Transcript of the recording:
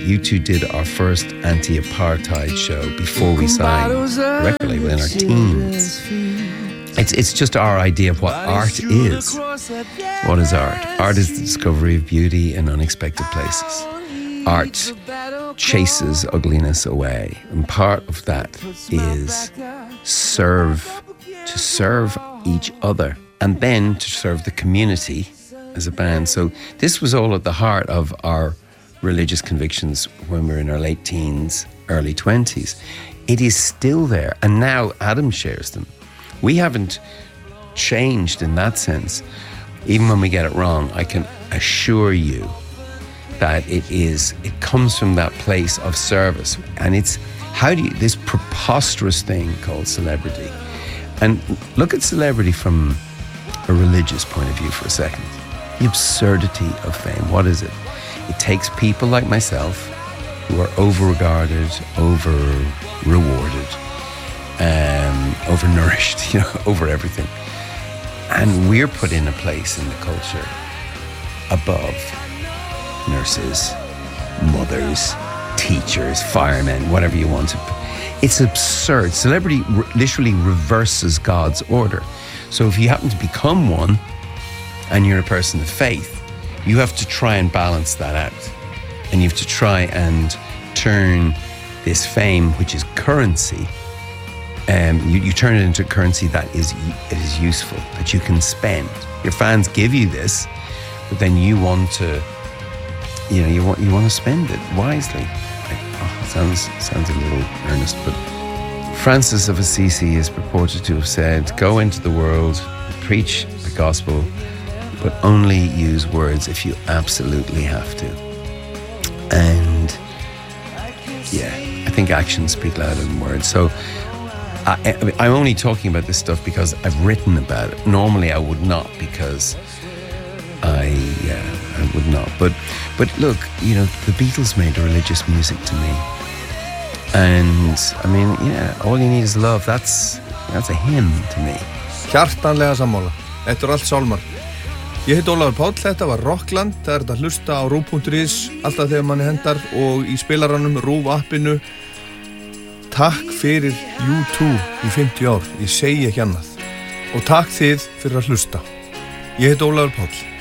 U2 did our first anti-apartheid show before we signed the record label in our teens. It's just our idea of what art is. What is art? Art is the discovery of beauty in unexpected places. Art chases ugliness away, and part of that is to serve each other, and then to serve the community as a band. So this was all at the heart of our religious convictions when we were in our late teens, early 20s. It is still there, and now Adam shares them. We haven't changed in that sense. Even when we get it wrong, I can assure you that it comes from that place of service. And it's this preposterous thing called celebrity. And look at celebrity from a religious point of view for a second. The absurdity of fame. What is it? It takes people like myself who are over-regarded, over-rewarded, overnourished, over everything. And we're put in a place in the culture above nurses, mothers, teachers, firemen, whatever you want to. It's absurd. Celebrity literally reverses God's order. So if you happen to become one and you're a person of faith, you have to try and balance that out. And you have to try and turn this fame, which is currency, you turn it into currency that is useful, that you can spend. Your fans give you this, but then you want to, you want to spend it wisely. Sounds a little earnest, but Francis of Assisi is reported to have said, "Go into the world, preach the gospel, but only use words if you absolutely have to." And I think actions speak louder than words. So I'm only talking about this stuff because I've written about it. Normally I would not, because I would not. But look, the Beatles made religious music to me. And I mean, all you need is love. That's a hymn to me. Hjartanlega sammála. Þetta allt sálmar. Ég heiti Ólafur Páll, þetta var Rockland. Það er að hlusta á RÚV.is alltaf þegar manni hendar, og í spilaranum RÚV appinu. Takk fyrir U2 í 50 ár. Ég segi ekki annað. Og takk þið fyrir að hlusta. Ég heiti Ólafur Páll.